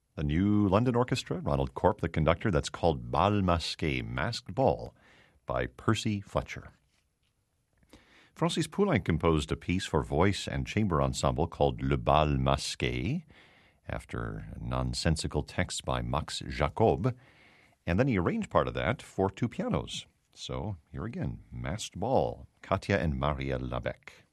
The New London Orchestra, Ronald Corp, the conductor. That's called Bal Masqué, Masked Ball, by Percy Fletcher. Francis Poulenc composed a piece for voice and chamber ensemble called Le Bal Masqué, after nonsensical texts by Max Jacob, and then he arranged part of that for two pianos. So here again, Masked Ball, Katja and Maria Labec.